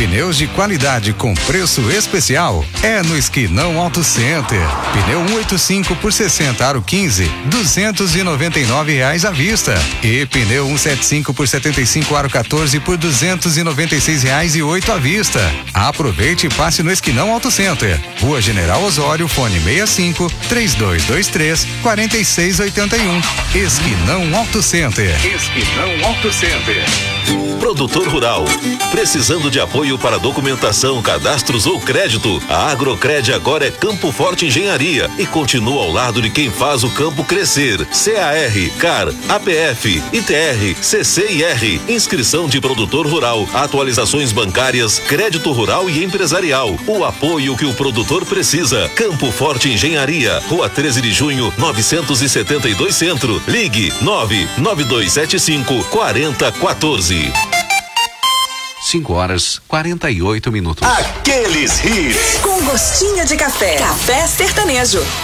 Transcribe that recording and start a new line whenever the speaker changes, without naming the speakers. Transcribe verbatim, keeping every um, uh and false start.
Pneus de qualidade com preço especial é no Esquinão Auto Center. Pneu cento e oitenta e cinco por sessenta aro quinze, duzentos e noventa e nove reais à vista. E pneu cento e setenta e cinco por setenta e cinco aro quatorze por duzentos e noventa e seis reais e oito à vista. Aproveite e passe no Esquinão Auto Center. Rua General Osório, fone sessenta e cinco, três dois dois três, quatro seis oito um. Esquinão Auto Center. Esquinão Auto Center.
Produtor rural, precisando de apoio para documentação, cadastros ou crédito? A Agrocred agora é Campo Forte Engenharia e continua ao lado de quem faz o campo crescer. C A R, C A R, A P F, I T R, C C I R, inscrição de produtor rural, atualizações bancárias, crédito rural e empresarial. O apoio que o produtor precisa. Campo Forte Engenharia, Rua treze de junho, novecentos e setenta e dois Centro. Ligue nove nove dois sete cinco, quatro zero um quatro.
cinco horas quarenta e oito minutos.
Aqueles hits
com gostinho de café. Café Sertanejo.